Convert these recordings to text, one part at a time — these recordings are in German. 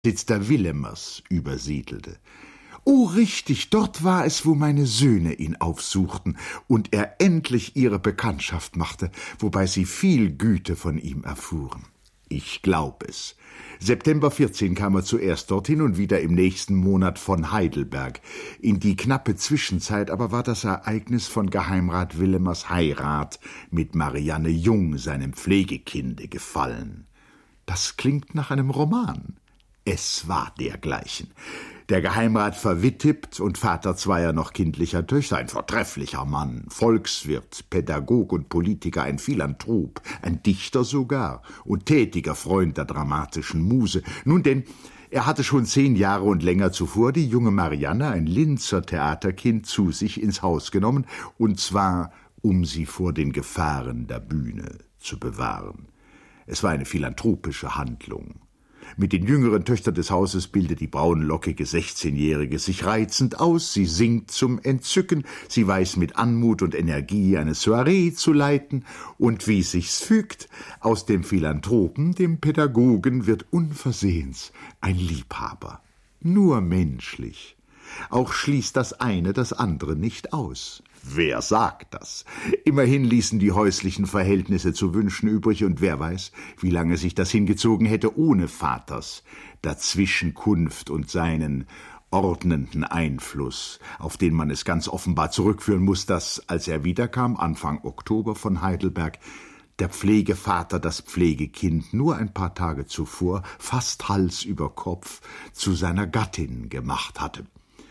der Willemers übersiedelte. »Oh, richtig, dort war es, wo meine Söhne ihn aufsuchten und er endlich ihre Bekanntschaft machte, wobei sie viel Güte von ihm erfuhren.« »Ich glaub es. September 14 kam er zuerst dorthin und wieder im nächsten Monat von Heidelberg. In die knappe Zwischenzeit aber war das Ereignis von Geheimrat Willemers Heirat mit Marianne Jung, seinem Pflegekinde, gefallen.« »Das klingt nach einem Roman.« »Es war dergleichen. Der Geheimrat verwittibt und Vater zweier noch kindlicher Töchter, ein vortrefflicher Mann, Volkswirt, Pädagog und Politiker, ein Philanthrop, ein Dichter sogar und tätiger Freund der dramatischen Muse. Nun denn, er hatte schon 10 Jahre und länger zuvor die junge Marianne, ein Linzer Theaterkind, zu sich ins Haus genommen, und zwar, um sie vor den Gefahren der Bühne zu bewahren. Es war eine philanthropische Handlung. Mit den jüngeren Töchtern des Hauses bildet die braunlockige 16-Jährige sich reizend aus, sie singt zum Entzücken, sie weiß mit Anmut und Energie eine Soiree zu leiten, und wie sich's fügt, aus dem Philanthropen, dem Pädagogen, wird unversehens ein Liebhaber. Nur menschlich. Auch schließt das eine das andere nicht aus. Wer sagt das? Immerhin ließen die häuslichen Verhältnisse zu wünschen übrig, und wer weiß, wie lange sich das hingezogen hätte ohne Vaters Dazwischenkunft und seinen ordnenden Einfluss, auf den man es ganz offenbar zurückführen muss, dass, als er wiederkam, Anfang Oktober von Heidelberg, der Pflegevater das Pflegekind nur ein paar Tage zuvor fast Hals über Kopf zu seiner Gattin gemacht hatte.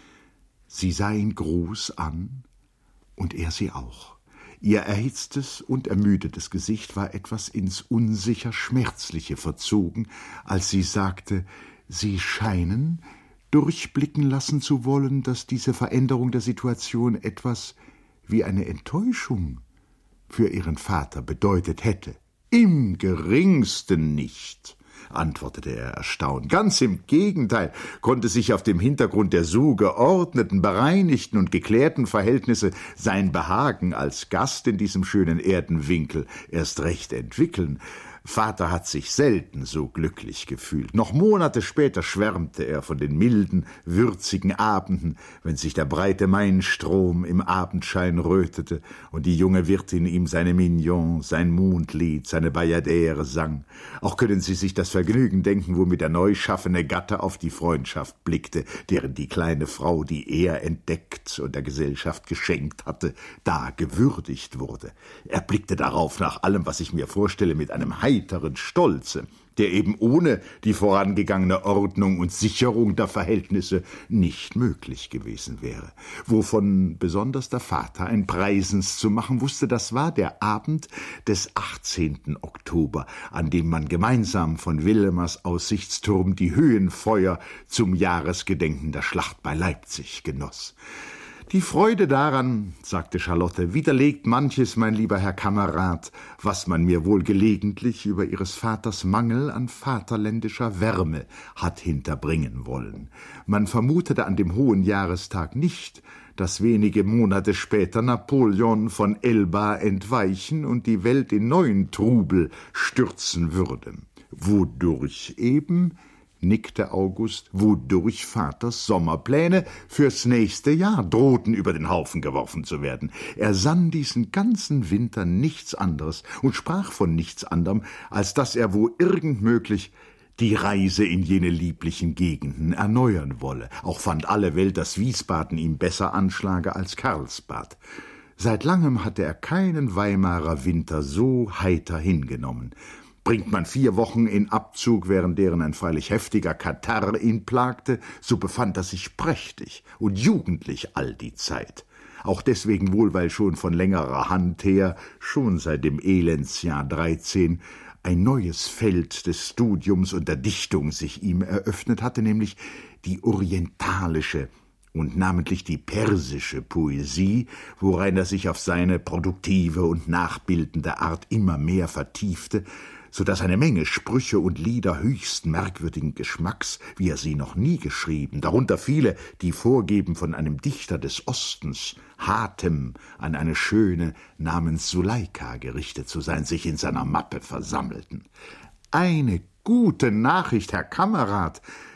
Sie sah ihn groß an, und er sie auch. Ihr erhitztes und ermüdetes Gesicht war etwas ins unsicher Schmerzliche verzogen, als sie sagte, Sie scheinen durchblicken lassen zu wollen, dass diese Veränderung der Situation etwas wie eine Enttäuschung für Ihren Vater bedeutet hätte. »Im geringsten nicht«, antwortete er erstaunt. »Ganz im Gegenteil konnte sich auf dem Hintergrund der so geordneten, bereinigten und geklärten Verhältnisse sein Behagen als Gast in diesem schönen Erdenwinkel erst recht entwickeln. Vater hat sich selten so glücklich gefühlt. Noch Monate später schwärmte er von den milden, würzigen Abenden, wenn sich der breite Mainstrom im Abendschein rötete und die junge Wirtin ihm seine Mignon, sein Mondlied, seine Bayadere sang. Auch können Sie sich das Vergnügen denken, womit der neuschaffene Gatte auf die Freundschaft blickte, deren die kleine Frau, die er entdeckt und der Gesellschaft geschenkt hatte, da gewürdigt wurde. Er blickte darauf nach allem, was ich mir vorstelle, mit einem heiteren Stolze, der eben ohne die vorangegangene Ordnung und Sicherung der Verhältnisse nicht möglich gewesen wäre. Wovon besonders der Vater ein Preisens zu machen wusste, das war der Abend des 18. Oktober, an dem man gemeinsam von Willemers Aussichtsturm die Höhenfeuer zum Jahresgedenken der Schlacht bei Leipzig genoss. »Die Freude daran«, sagte Charlotte, »widerlegt manches, mein lieber Herr Kamerad, was man mir wohl gelegentlich über Ihres Vaters Mangel an vaterländischer Wärme hat hinterbringen wollen. Man vermutete an dem hohen Jahrestag nicht, dass wenige Monate später Napoleon von Elba entweichen und die Welt in neuen Trubel stürzen würde. Wodurch eben«, nickte August, wodurch Vaters Sommerpläne fürs nächste Jahr drohten über den Haufen geworfen zu werden. Er sann diesen ganzen Winter nichts anderes und sprach von nichts anderem, als dass er, wo irgend möglich, die Reise in jene lieblichen Gegenden erneuern wolle. Auch fand alle Welt, dass Wiesbaden ihm besser anschlage als Karlsbad. Seit langem hatte er keinen Weimarer Winter so heiter hingenommen. Bringt man 4 Wochen in Abzug, während deren ein freilich heftiger Katarrh ihn plagte, so befand er sich prächtig und jugendlich all die Zeit. Auch deswegen wohl, weil schon von längerer Hand her, schon seit dem Elendsjahr 13, ein neues Feld des Studiums und der Dichtung sich ihm eröffnet hatte, nämlich die orientalische und namentlich die persische Poesie, worein er sich auf seine produktive und nachbildende Art immer mehr vertiefte, so dass eine Menge Sprüche und Lieder höchst merkwürdigen Geschmacks, wie er sie noch nie geschrieben, darunter viele, die vorgeben, von einem Dichter des Ostens, Hatem, an eine Schöne namens Suleika gerichtet zu sein, sich in seiner Mappe versammelten. »Eine gute Nachricht, Herr Kamerad«,